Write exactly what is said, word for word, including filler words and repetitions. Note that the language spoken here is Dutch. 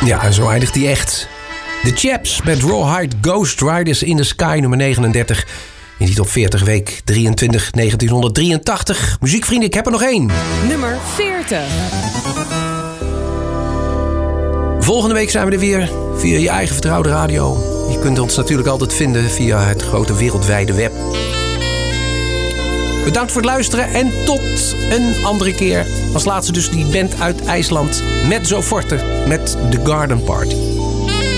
Ja, en zo eindigt hij echt. The Chaps met Rawhide Ghost Riders in the Sky, nummer negenendertig. In die top veertig week drieëntwintig negentienhonderddrieëntachtig. Muziekvrienden, ik heb er nog één. Nummer veertig. Volgende week zijn we er weer via je eigen vertrouwde radio. Je kunt ons natuurlijk altijd vinden via het grote wereldwijde web. Bedankt voor het luisteren en tot een andere keer. Als laatste dus die band uit IJsland met Zo Forte met The Garden Party.